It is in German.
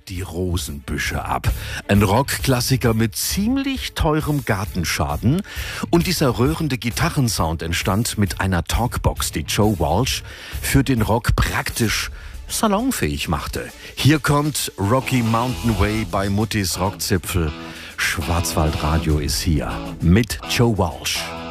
die Rosenbüsche ab. Ein Rockklassiker mit ziemlich teurem Gartenschaden. Und dieser rührende Gitarrensound entstand mit einer Talkbox, die Joe Walsh für den Rock praktisch salonfähig machte. Hier kommt Rocky Mountain Way bei Muttis Rockzipfel. Schwarzwaldradio ist hier mit Joe Walsh.